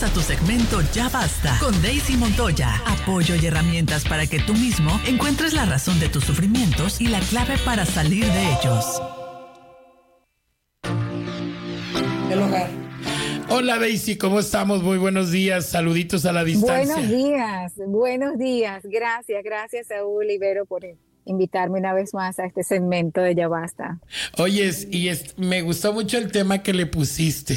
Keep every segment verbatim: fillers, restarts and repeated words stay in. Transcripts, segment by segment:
Bienvenidos a tu segmento Ya Basta con Daisy Montoya. Apoyo y herramientas para que tú mismo encuentres la razón de tus sufrimientos y la clave para salir de ellos. El hogar. Hola Daisy, ¿cómo estamos? Muy buenos días, saluditos a la distancia. Buenos días, buenos días. Gracias, gracias Saúl Ibero por invitarme una vez más a este segmento de Ya Basta. Oyes, y es, me gustó mucho el tema que le pusiste.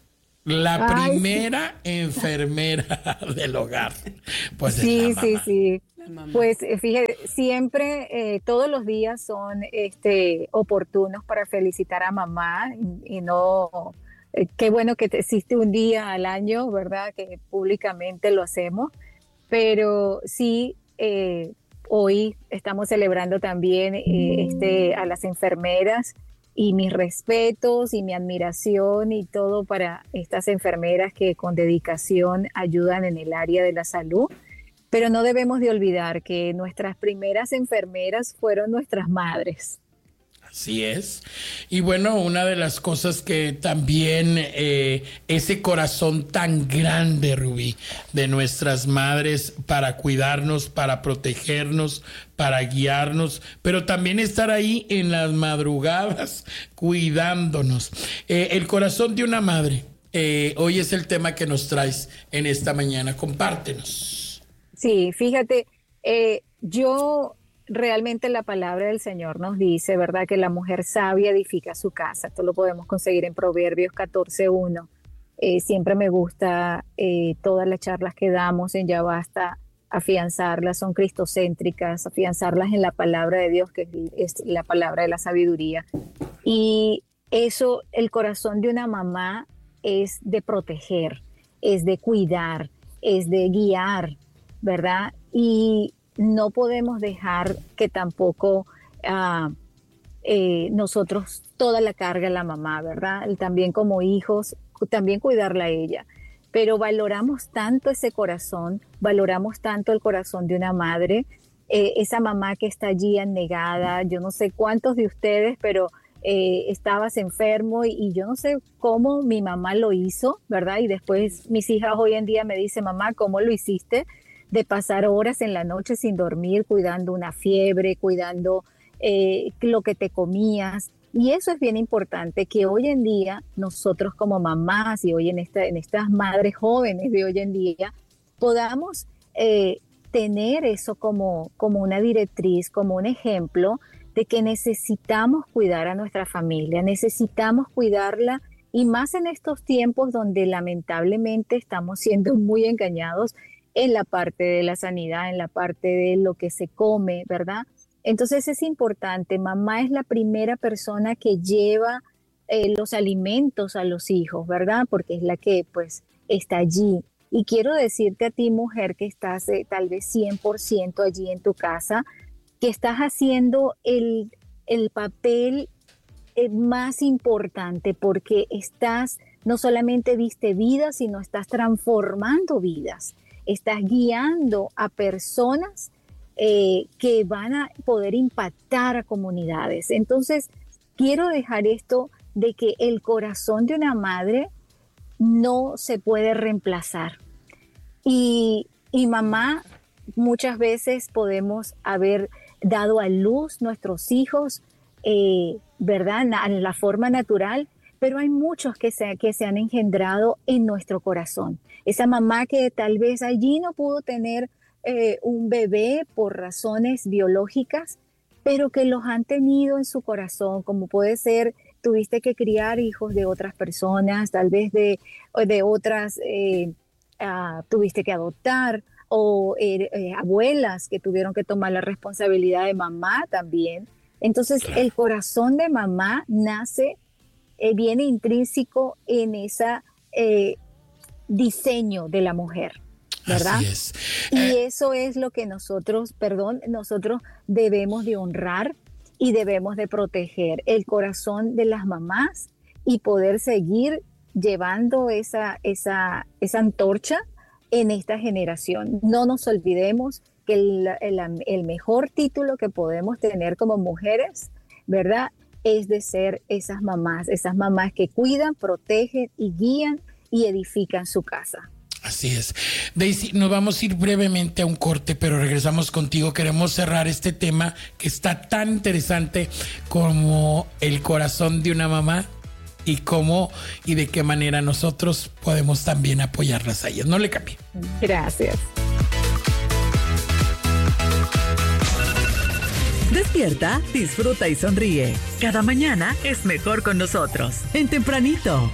La Ay, primera sí. enfermera del hogar. Pues sí, es la sí, mamá. sí. Pues fíjate, siempre, eh, todos los días son este, oportunos para felicitar a mamá y, y no... Eh, qué bueno que existe un día al año, ¿verdad? Que públicamente lo hacemos, pero sí, eh, hoy estamos celebrando también eh, este, a las enfermeras y mis respetos y mi admiración y todo para estas enfermeras que con dedicación ayudan en el área de la salud. Pero no debemos de olvidar que nuestras primeras enfermeras fueron nuestras madres. Así es. Y bueno, una de las cosas que también eh, ese corazón tan grande, Rubí, de nuestras madres para cuidarnos, para protegernos, para guiarnos, pero también estar ahí en las madrugadas cuidándonos. Eh, el corazón de una madre. Eh, hoy es el tema que nos traes en esta mañana. Compártenos. Sí, fíjate, eh, yo... Realmente la palabra del Señor nos dice, ¿verdad?, que la mujer sabia edifica su casa. Esto lo podemos conseguir en Proverbios catorce uno. Eh, siempre me gusta eh, todas las charlas que damos en Ya Basta, afianzarlas, son cristocéntricas, afianzarlas en la palabra de Dios, que es la palabra de la sabiduría. Y eso, el corazón de una mamá es de proteger, es de cuidar, es de guiar, ¿verdad? Y no podemos dejar que tampoco uh, eh, nosotros toda la carga la mamá, ¿verdad? Y también como hijos, también cuidarla a ella. Pero valoramos tanto ese corazón, valoramos tanto el corazón de una madre, eh, esa mamá que está allí anegada. Yo no sé cuántos de ustedes, pero eh, estabas enfermo y, y yo no sé cómo mi mamá lo hizo, ¿verdad? Y después mis hijas hoy en día me dicen, mamá, ¿cómo lo hiciste? De pasar horas en la noche sin dormir, cuidando una fiebre, cuidando eh, lo que te comías. Y eso es bien importante, que hoy en día nosotros como mamás y hoy en, esta, en estas madres jóvenes de hoy en día, podamos eh, tener eso como, como una directriz, como un ejemplo de que necesitamos cuidar a nuestra familia, necesitamos cuidarla, y más en estos tiempos donde lamentablemente estamos siendo muy engañados en la parte de la sanidad, en la parte de lo que se come, ¿verdad? Entonces es importante, mamá es la primera persona que lleva eh, los alimentos a los hijos, ¿verdad? Porque es la que pues está allí. Y quiero decirte a ti, mujer, que estás eh, tal vez cien por ciento allí en tu casa, que estás haciendo el, el papel eh, más importante, porque estás, no solamente diste vidas, sino estás transformando vidas. Estás guiando a personas eh, que van a poder impactar a comunidades. Entonces, quiero dejar esto de que el corazón de una madre no se puede reemplazar. Y, y mamá, muchas veces podemos haber dado a luz nuestros hijos, eh, ¿verdad?, en la forma natural, pero hay muchos que se, que se han engendrado en nuestro corazón. Esa mamá que tal vez allí no pudo tener eh, un bebé por razones biológicas, pero que los han tenido en su corazón, como puede ser, tuviste que criar hijos de otras personas, tal vez de, de otras, eh, uh, tuviste que adoptar, o eh, eh, abuelas que tuvieron que tomar la responsabilidad de mamá también. Entonces, el corazón de mamá nace, eh, viene intrínseco en ese eh, diseño de la mujer, ¿verdad? Así es. Y Eh, eso es lo que nosotros, perdón, nosotros debemos de honrar y debemos de proteger el corazón de las mamás y poder seguir llevando esa, esa, esa antorcha en esta generación. No nos olvidemos que el, el, el mejor título que podemos tener como mujeres, ¿verdad?, es de ser esas mamás, esas mamás que cuidan, protegen y guían y edifican su casa. Así es. Daisy, nos vamos a ir brevemente a un corte, pero regresamos contigo. Queremos cerrar este tema que está tan interesante como el corazón de una mamá y cómo y de qué manera nosotros podemos también apoyarlas a ellas. No le cambie. Gracias. Despierta, disfruta y sonríe. Cada mañana es mejor con nosotros. En Tempranito.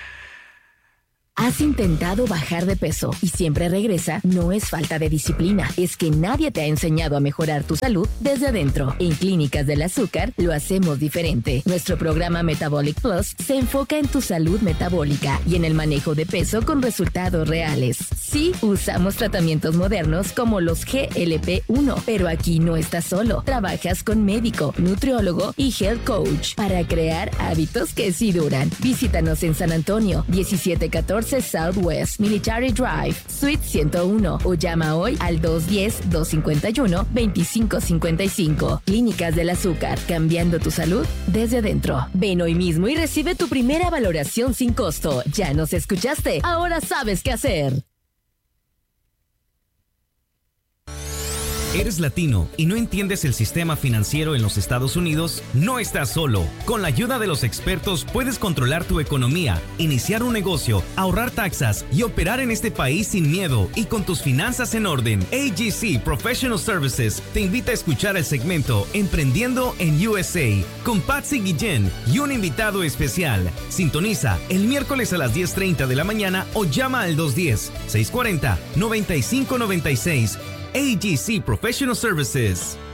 ¿Has intentado bajar de peso y siempre regresa? No es falta de disciplina, es que nadie te ha enseñado a mejorar tu salud desde adentro. En Clínicas del Azúcar lo hacemos diferente. Nuestro programa Metabolic Plus se enfoca en tu salud metabólica y en el manejo de peso con resultados reales. Sí, usamos tratamientos modernos como los G L P uno, pero aquí no estás solo. Trabajas con médico, nutriólogo y health coach para crear hábitos que sí duran. Visítanos en San Antonio, diecisiete catorce Southwest Military Drive, Suite ciento uno, o llama hoy al dos uno cero, dos cinco uno, dos cinco cinco cinco. Clínicas del Azúcar, cambiando tu salud desde adentro. Ven hoy mismo y recibe tu primera valoración sin costo. Ya nos escuchaste, ahora sabes qué hacer. ¿Eres latino y no entiendes el sistema financiero en los Estados Unidos? No estás solo. Con la ayuda de los expertos puedes controlar tu economía, iniciar un negocio, ahorrar taxas y operar en este país sin miedo y con tus finanzas en orden. A G C Professional Services te invita a escuchar el segmento Emprendiendo en U S A con Patsy Guillén y un invitado especial. Sintoniza el miércoles a las diez treinta de la mañana o llama al dos uno cero, seis cuatro cero, nueve cinco nueve seis. A G C Professional Services.